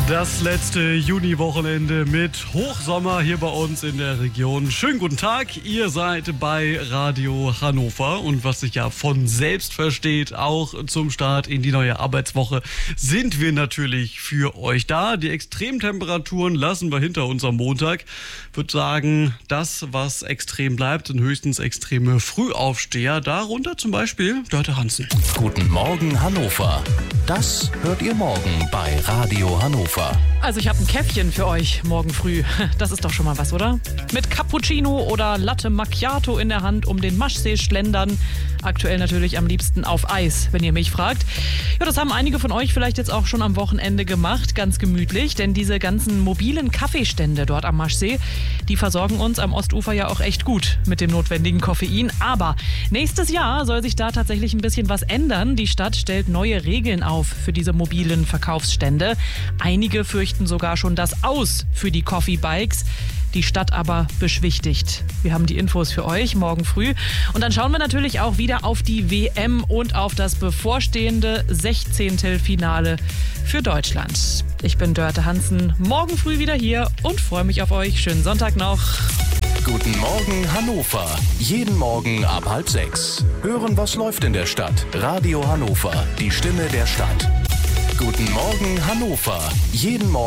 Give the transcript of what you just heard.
Das letzte Juniwochenende mit Hochsommer hier bei uns in der Region. Schönen guten Tag, ihr seid bei Radio Hannover und was sich ja von selbst versteht, auch zum Start in die neue Arbeitswoche sind wir natürlich für euch da. Die Extremtemperaturen lassen wir hinter uns am Montag. Ich würde sagen, das, was extrem bleibt, sind höchstens extreme Frühaufsteher. Darunter zum Beispiel Dörte Hansen. Guten Morgen Hannover. Das hört ihr morgen bei Radio Hannover. Also ich habe ein Käffchen für euch morgen früh. Das ist doch schon mal was, oder? Mit Cappuccino oder Latte Macchiato in der Hand um den Maschsee schlendern. Aktuell natürlich am liebsten auf Eis, wenn ihr mich fragt. Ja, das haben einige von euch vielleicht jetzt auch schon am Wochenende gemacht. Ganz gemütlich, denn diese ganzen mobilen Kaffeestände dort am Maschsee, die versorgen uns am Ostufer ja auch echt gut mit dem notwendigen Koffein. Aber nächstes Jahr soll sich da tatsächlich ein bisschen was ändern. Die Stadt stellt neue Regeln auf für diese mobilen Verkaufsstände. Einige fürchten sogar schon das Aus für die Coffee Bikes. Die Stadt aber beschwichtigt. Wir haben die Infos für euch morgen früh. Und dann schauen wir natürlich auch wieder auf die WM und auf das bevorstehende 16. Finale für Deutschland. Ich bin Dörte Hansen, morgen früh wieder hier und freue mich auf euch. Schönen Sonntag noch. Guten Morgen Hannover. Jeden Morgen ab 5:30. Hören, was läuft in der Stadt. Radio Hannover, die Stimme der Stadt. Guten Morgen Hannover. Jeden Morgen